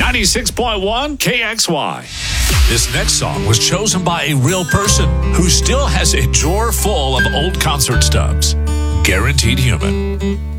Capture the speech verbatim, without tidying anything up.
ninety-six point one K X Y. This next song was chosen by a real person who still has a drawer full of old concert stubs. Guaranteed Human.